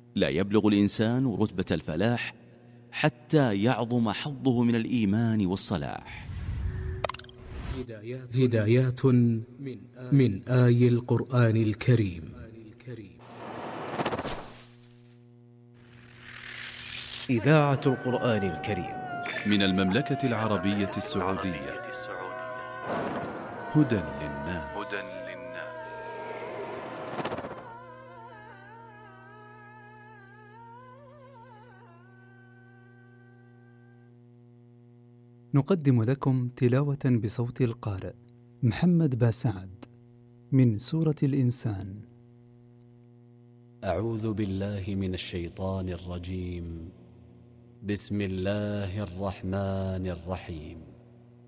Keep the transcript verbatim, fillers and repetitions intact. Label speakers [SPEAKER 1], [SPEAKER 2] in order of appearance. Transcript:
[SPEAKER 1] لا يبلغ الإنسان رتبة الفلاح حتى يعظم حظه من الإيمان والصلاح.
[SPEAKER 2] هدايات من آي القرآن الكريم.
[SPEAKER 3] إذاعة القرآن الكريم
[SPEAKER 4] من المملكة العربية السعودية. هدى للناس.
[SPEAKER 5] نقدم لكم تلاوة بصوت القارئ محمد باسعد من سورة الإنسان.
[SPEAKER 6] أعوذ بالله من الشيطان الرجيم. بسم الله الرحمن الرحيم.